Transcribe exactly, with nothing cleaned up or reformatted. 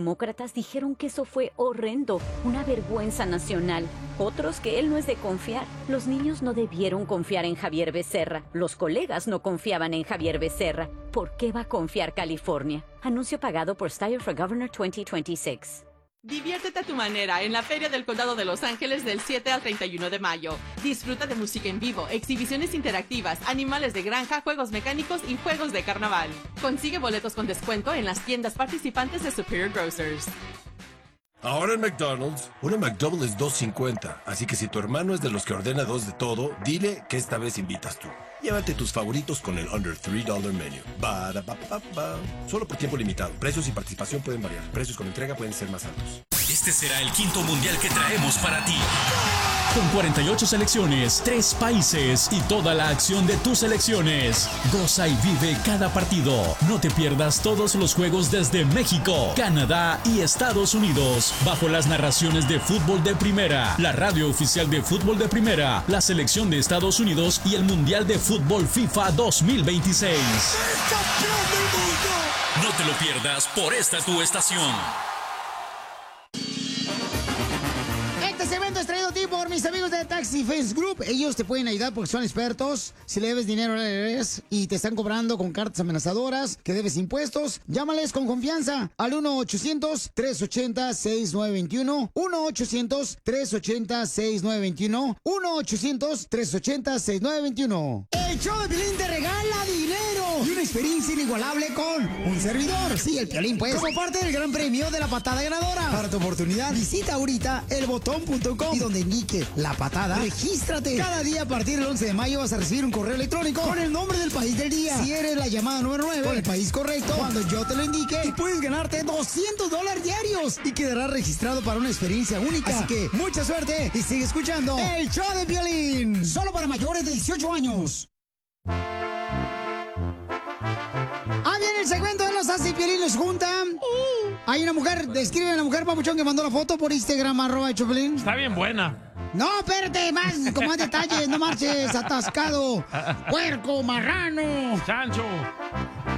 demócratas dijeron que eso fue horrendo, una vergüenza nacional. Otros que él no es de confiar. Los niños no debieron confiar en Javier Becerra. Los colegas no confiaban en Javier Becerra. ¿Por qué va a confiar California? Anuncio pagado por Steyer for Governor veinte veintiséis. Diviértete a tu manera en la Feria del Condado de Los Ángeles del siete al treinta y uno de mayo. Disfruta de música en vivo, exhibiciones interactivas, animales de granja, juegos mecánicos y juegos de carnaval. Consigue boletos con descuento en las tiendas participantes de Superior Grocers. Ahora en McDonald's, una McDouble es dos cincuenta, así que si tu hermano es de los que ordena dos de todo, dile que esta vez invitas tú. Llévate tus favoritos con el Under tres dólares Menu. Ba-da-ba-ba-ba. Solo por tiempo limitado. Precios y participación pueden variar. Precios con entrega pueden ser más altos. Este será el quinto mundial que traemos para ti. Con cuarenta y ocho selecciones, tres países y toda la acción de tus selecciones. Goza y vive cada partido. No te pierdas todos los juegos desde México, Canadá y Estados Unidos. Bajo las narraciones de Fútbol de Primera, la radio oficial de Fútbol de Primera, la selección de Estados Unidos y el Mundial de Fútbol FIFA dos mil veintiséis. No te lo pierdas por esta tu estación. Este evento es traído a ti por mis amigos de Taxi Face Group. Ellos te pueden ayudar porque son expertos. Si le debes dinero a la I R S y te están cobrando con cartas amenazadoras, que debes impuestos, llámales con confianza al uno ochocientos, tres ochenta, sesenta y nueve veintiuno, uno ochocientos, tres ochenta, sesenta y nueve veintiuno, uno ochocientos, tres ochenta, sesenta y nueve veintiuno. El show de Piolín te regala dinero y una experiencia inigualable con un servidor. Sí, el Piolín, pues. Como parte del gran premio de la patada ganadora. Para tu oportunidad, visita ahorita el botón punto com y donde indique la patada, regístrate. Cada día a partir del once de mayo vas a recibir un correo electrónico con el nombre del país del día. Si eres la llamada número nueve, con el país correcto, cuando yo te lo indique, y puedes ganarte doscientos dólares diarios y quedarás registrado para una experiencia única. Así que mucha suerte y sigue escuchando el show de Piolín. Solo para mayores de dieciocho años. Ah, bien, el segmento de los Así Piolín los juntan. Hay una mujer, describe a la mujer, papuchón, que mandó la foto por Instagram, arroba hecho Piolín. Está bien buena. No, espérate, más, con más detalles, no marches, atascado, puerco, marrano. Chancho.